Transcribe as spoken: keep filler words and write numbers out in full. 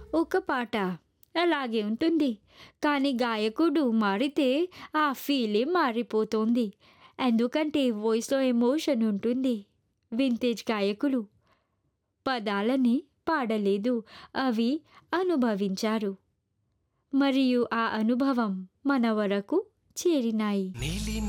ఒక పాట అలాగే ఉంటుంది. కానీ గాయకుడు మారితే ఆ ఫీలే మారిపోతుంది. ఎందుకంటే వాయిస్‌లో ఎమోషన్ ఉంటుంది. వింటేజ్ గాయకులు పదాలని పాడలేదు. అవి అనుభవించారు. మరియు ఆ అనుభవం మన వరకు చేరినాయి. నీలి